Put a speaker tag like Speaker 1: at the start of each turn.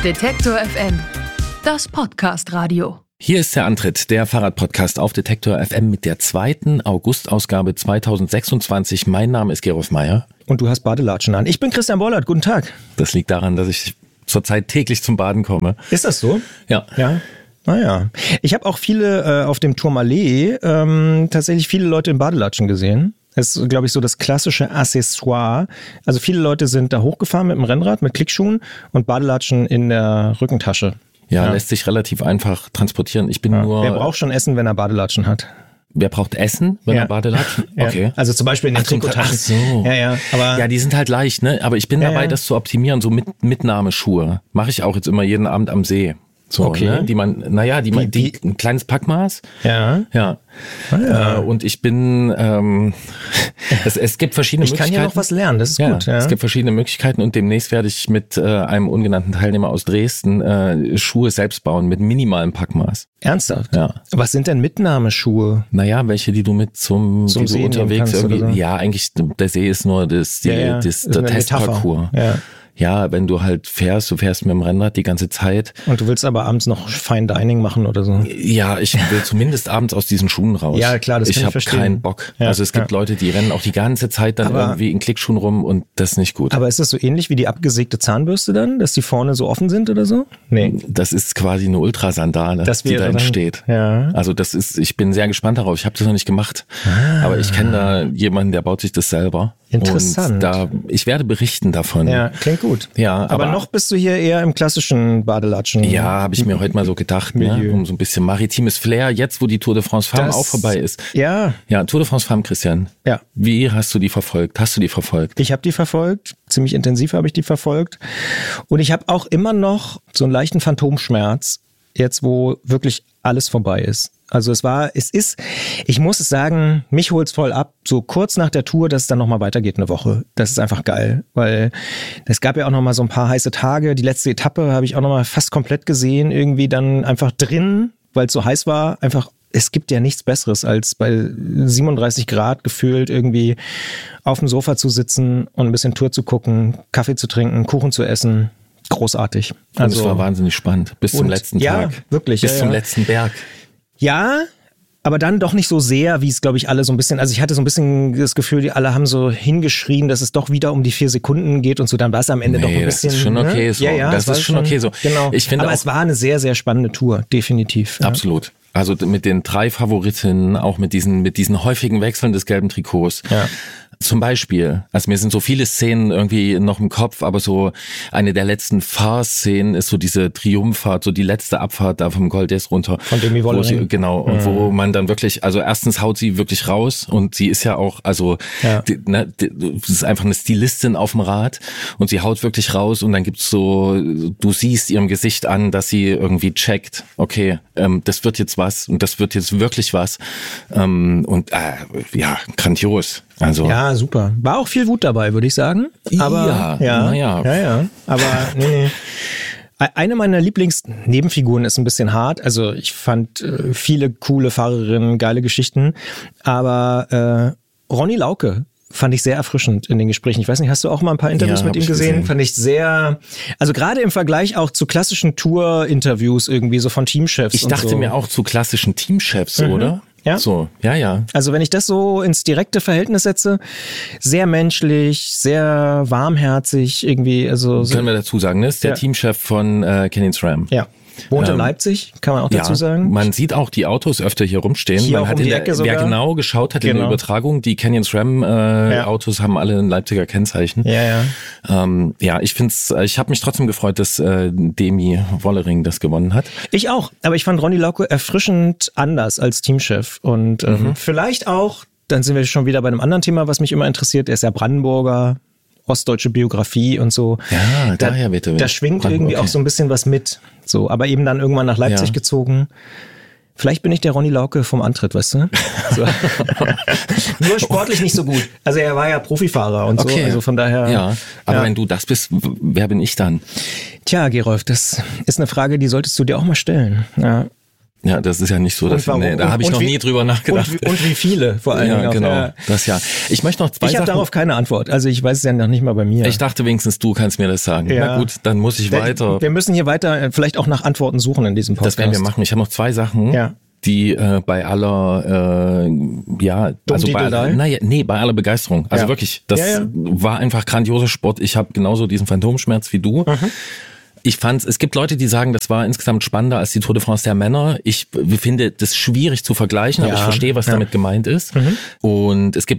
Speaker 1: Detektor FM, das Podcast-Radio.
Speaker 2: Hier ist der Antritt, der Fahrradpodcast auf Detektor FM mit der 2. August-Ausgabe 2026. Mein Name ist Gerolf Meyer.
Speaker 3: Und du hast Badelatschen an. Ich bin Christian Bollert, guten Tag.
Speaker 2: Das liegt daran, dass ich zurzeit täglich zum Baden komme.
Speaker 3: Ist das so?
Speaker 2: Ja.
Speaker 3: Ja. Naja. Ich habe auch viele auf dem Tourmalet, tatsächlich viele Leute in Badelatschen gesehen. Das ist, glaube ich, so das klassische Accessoire. Also viele Leute sind da hochgefahren mit dem Rennrad, mit Klickschuhen und Badelatschen in der Rückentasche.
Speaker 2: Ja, lässt sich relativ einfach transportieren.
Speaker 3: Wer braucht schon Essen, wenn er Badelatschen hat?
Speaker 2: Wer braucht Essen, wenn er Badelatschen? Okay.
Speaker 3: Ja. Also zum Beispiel in den Trikottaschen.
Speaker 2: Ach so.
Speaker 3: Aber
Speaker 2: die sind halt leicht, ne? Aber ich bin dabei, das zu optimieren, so Mitnahmeschuhe. Mache ich auch jetzt immer jeden Abend am See. So,
Speaker 3: okay.
Speaker 2: Ne? Die ein kleines Packmaß.
Speaker 3: Ja.
Speaker 2: Ja. Und ich bin, es gibt verschiedene Möglichkeiten.
Speaker 3: Ich kann ja noch was lernen, das ist gut. Ja.
Speaker 2: Es gibt verschiedene Möglichkeiten und demnächst werde ich mit einem ungenannten Teilnehmer aus Dresden Schuhe selbst bauen mit minimalem Packmaß.
Speaker 3: Ernsthaft?
Speaker 2: Ja.
Speaker 3: Was sind denn Mitnahmeschuhe?
Speaker 2: Naja, welche, die du mit zum
Speaker 3: See
Speaker 2: die du unterwegs irgendwie.
Speaker 3: So?
Speaker 2: Ja, eigentlich, der See ist nur der Testparcours.
Speaker 3: Ja.
Speaker 2: Ja, wenn du halt fährst, du fährst mit dem Rennrad die ganze Zeit.
Speaker 3: Und du willst aber abends noch Fine Dining machen oder so?
Speaker 2: Ja, ich will zumindest abends aus diesen Schuhen raus.
Speaker 3: Ja, klar, das kann ich verstehen.
Speaker 2: Ich habe keinen Bock.
Speaker 3: Ja,
Speaker 2: also es gibt Leute, die rennen auch die ganze Zeit dann irgendwie in Klickschuhen rum und das ist nicht gut.
Speaker 3: Aber ist das so ähnlich wie die abgesägte Zahnbürste dann, dass die vorne so offen sind oder so? Nee.
Speaker 2: Das ist quasi eine Ultrasandale, die da entsteht.
Speaker 3: Ja.
Speaker 2: Also ich bin sehr gespannt darauf. Ich habe das noch nicht gemacht. Aber ich kenne da jemanden, der baut sich das selber.
Speaker 3: Interessant.
Speaker 2: Und ich werde berichten davon.
Speaker 3: Ja, klingt gut.
Speaker 2: Ja,
Speaker 3: aber noch bist du hier eher im klassischen Badelatschen.
Speaker 2: Ja, habe ich mir heute mal so gedacht, ne? Um so ein bisschen maritimes Flair, jetzt wo die Tour de France Femme auch vorbei ist.
Speaker 3: Ja.
Speaker 2: Ja, Tour de France Femme, Christian.
Speaker 3: Ja.
Speaker 2: Wie hast du die verfolgt? Hast du die verfolgt?
Speaker 3: Ich habe die verfolgt. Ziemlich intensiv habe ich die verfolgt. Und ich habe auch immer noch so einen leichten Phantomschmerz, jetzt wo wirklich alles vorbei ist. Also ich muss es sagen, mich holt's voll ab, so kurz nach der Tour, dass es dann nochmal weitergeht eine Woche. Das ist einfach geil, weil es gab ja auch nochmal so ein paar heiße Tage. Die letzte Etappe habe ich auch nochmal fast komplett gesehen, irgendwie dann einfach drin, weil es so heiß war. Einfach, es gibt ja nichts Besseres, als bei 37 Grad gefühlt irgendwie auf dem Sofa zu sitzen und ein bisschen Tour zu gucken, Kaffee zu trinken, Kuchen zu essen. Großartig.
Speaker 2: Also, es war wahnsinnig spannend, bis zum letzten Tag.
Speaker 3: Ja, wirklich.
Speaker 2: Bis zum letzten Berg.
Speaker 3: Ja, aber dann doch nicht so sehr, wie es, glaube ich, alle so ein bisschen, also ich hatte so ein bisschen das Gefühl, die alle haben so hingeschrien, dass es doch wieder um die 4 Sekunden geht und so, dann war es am Ende doch ein bisschen.
Speaker 2: Das ist schon okay so.
Speaker 3: Ja,
Speaker 2: das ist schon okay so.
Speaker 3: Genau.
Speaker 2: Ich finde
Speaker 3: aber es war eine sehr, sehr spannende Tour, definitiv. Ja.
Speaker 2: Absolut. Also mit den 3 Favoritinnen, auch mit diesen häufigen Wechseln des gelben Trikots. Ja. Zum Beispiel, also mir sind so viele Szenen irgendwie noch im Kopf, aber so eine der letzten Fahrszenen ist so diese Triumphfahrt, so die letzte Abfahrt da vom Col d'Huez runter.
Speaker 3: Von Demi Vollering.
Speaker 2: Genau, und wo man dann wirklich, also erstens haut sie wirklich raus und sie ist ja auch, also das ist einfach eine Stilistin auf dem Rad und sie haut wirklich raus und dann gibt's so, du siehst ihrem Gesicht an, dass sie irgendwie checkt, okay, das wird jetzt was und das wird jetzt wirklich was grandios. Also
Speaker 3: ja, super. War auch viel Wut dabei, würde ich sagen. Aber ja. Aber nee. Eine meiner Lieblingsnebenfiguren ist ein bisschen hart. Also ich fand viele coole Fahrerinnen, geile Geschichten. Aber Ronny Lauke fand ich sehr erfrischend in den Gesprächen. Ich weiß nicht, hast du auch mal ein paar Interviews mit ihm gesehen? Fand ich sehr, also gerade im Vergleich auch zu klassischen Tour-Interviews irgendwie so von Teamchefs.
Speaker 2: Ich dachte mir auch zu klassischen Teamchefs, oder?
Speaker 3: Ja.
Speaker 2: So, ja.
Speaker 3: Also wenn ich das so ins direkte Verhältnis setze, sehr menschlich, sehr warmherzig irgendwie. Also
Speaker 2: können wir dazu sagen, ne? Ist der Teamchef von Canyon SRAM.
Speaker 3: Ja. Wohnt in Leipzig, kann man auch dazu sagen.
Speaker 2: Man sieht auch die Autos öfter hier rumstehen.
Speaker 3: Hier
Speaker 2: man hat
Speaker 3: um die Ecke sogar.
Speaker 2: Wer genau geschaut hat in der Übertragung, die Canyon SRAM Autos haben alle ein Leipziger Kennzeichen.
Speaker 3: Ja.
Speaker 2: Ich habe mich trotzdem gefreut, dass Demi Vollering das gewonnen hat.
Speaker 3: Ich auch, aber ich fand Ronny Lauke erfrischend anders als Teamchef und vielleicht auch, dann sind wir schon wieder bei einem anderen Thema, was mich immer interessiert, er ist ja Brandenburger, ostdeutsche Biografie und so.
Speaker 2: Ja, daher bitte.
Speaker 3: Da schwingt irgendwie auch so ein bisschen was mit. So, aber eben dann irgendwann nach Leipzig gezogen. Vielleicht bin ich der Ronny Lauke vom Antritt, weißt du? So. Nur sportlich nicht so gut. Also er war ja Profifahrer und so. Also von daher.
Speaker 2: Ja, aber wenn du das bist, wer bin ich dann?
Speaker 3: Tja, Gerolf, das ist eine Frage, die solltest du dir auch mal stellen. Ja.
Speaker 2: Ja, das ist ja nicht so, dass
Speaker 3: warum?
Speaker 2: da habe ich noch nie drüber nachgedacht.
Speaker 3: Und wie viele vor allen Dingen.
Speaker 2: Ja, genau.
Speaker 3: Ja.
Speaker 2: Das ja. Ich möchte noch zwei
Speaker 3: Sachen. Ich habe darauf keine Antwort. Also ich weiß es ja noch nicht mal bei mir.
Speaker 2: Ich dachte wenigstens, du kannst mir das sagen. Ja. Na gut, dann muss ich weiter.
Speaker 3: Wir müssen hier weiter vielleicht auch nach Antworten suchen in diesem Podcast.
Speaker 2: Das werden wir machen. Ich habe noch zwei Sachen.
Speaker 3: Ja.
Speaker 2: Die bei aller bei aller Begeisterung. Also wirklich, das war einfach grandioser Sport. Ich habe genauso diesen Phantomschmerz wie du. Ich fand's, es gibt Leute, die sagen, das war insgesamt spannender als die Tour de France der Männer. Ich finde das schwierig zu vergleichen, aber ich verstehe, was damit gemeint ist. Und es gibt